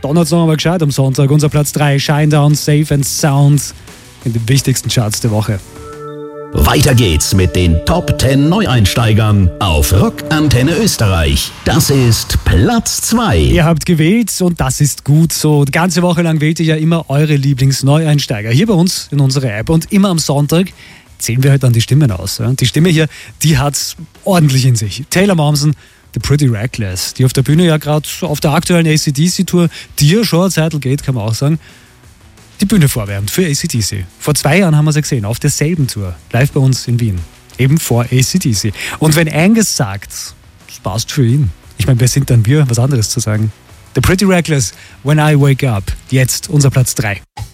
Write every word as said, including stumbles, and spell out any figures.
Donnert es noch einmal gescheit am Sonntag. Unser Platz drei, Shinedown, Safe and Sound in den wichtigsten Charts der Woche. Weiter geht's mit den Top zehn Neueinsteigern auf Rock Antenne Österreich. Das ist Platz zwei. Ihr habt gewählt und das ist gut so. Die ganze Woche lang wählt ihr ja immer eure Lieblingsneueinsteiger hier bei uns in unserer App. Und immer am Sonntag zählen wir halt dann die Stimmen aus. Die Stimme hier, die hat's ordentlich in sich. Taylor Momsen, The Pretty Reckless, die auf der Bühne ja gerade auf der aktuellen A C D C-Tour, die ja schon eine Zeit geht, kann man auch sagen, die Bühne vorwärmt für A C D C. Vor zwei Jahren haben wir sie gesehen, auf derselben Tour, live bei uns in Wien, eben vor A C D C. Und wenn Angus sagt, das passt für ihn, ich meine, wer sind dann wir, was anderes zu sagen? The Pretty Reckless, When I Wake Up, jetzt unser Platz drei.